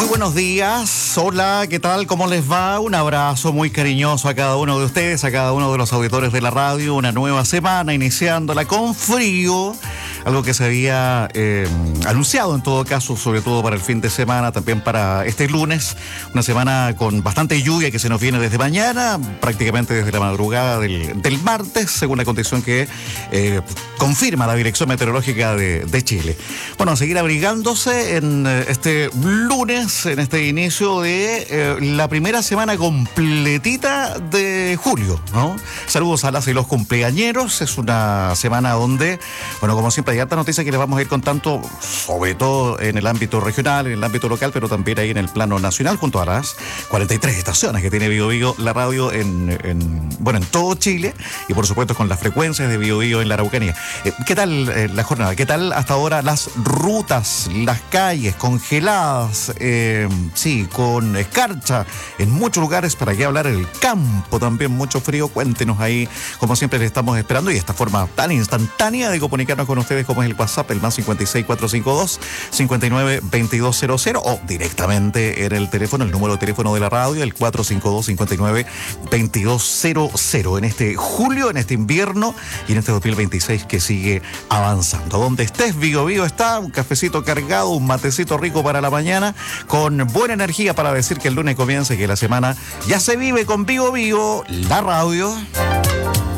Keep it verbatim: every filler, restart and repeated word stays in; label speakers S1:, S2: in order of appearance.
S1: Muy buenos días, hola, ¿qué tal? ¿Cómo les va? Un abrazo muy cariñoso a cada uno de ustedes, a cada uno de los auditores de la radio. Una nueva semana iniciándola con frío, algo que se había eh, anunciado en todo caso, sobre todo para el fin de semana, también para este lunes. Una semana con bastante lluvia que se nos viene desde mañana, prácticamente desde la madrugada del, del martes, según la condición que eh, confirma la Dirección Meteorológica de, de Chile. Bueno, a seguir abrigándose en eh, este lunes, en este inicio de eh, la primera semana completita de julio, ¿no? Saludos a las y los cumpleañeros. Es una semana donde, bueno, como siempre hay harta noticia que les vamos a ir contando, sobre todo en el ámbito regional, en el ámbito local, pero también ahí en el plano nacional, junto a las cuarenta y tres estaciones que tiene Bio Bio, la radio en, en, bueno, en todo Chile, y por supuesto con las frecuencias de Bio Bio en la Araucanía. Eh, ¿Qué tal eh, la jornada? ¿Qué tal hasta ahora las rutas, las calles congeladas? Eh, sí, con escarcha en muchos lugares, para qué hablar el campo, también mucho frío. Cuéntenos ahí, como siempre les estamos esperando, y esta forma tan instantánea de comunicarnos con ustedes como es el WhatsApp, el más cincuenta y seis, cuatrocientos cincuenta y dos, cincuenta y nueve, veintidós cero cero, o directamente en el teléfono, el número de teléfono de la radio, el cuatrocientos cincuenta y dos, cincuenta y nueve, veintidós cero cero, en este julio, en este invierno y en este dos mil veintiséis que sigue avanzando. Donde estés, Bio Bio está, un cafecito cargado, un matecito rico para la mañana, con buena energía para decir que el lunes comienza y que la semana ya se vive con Bio Bio, la radio.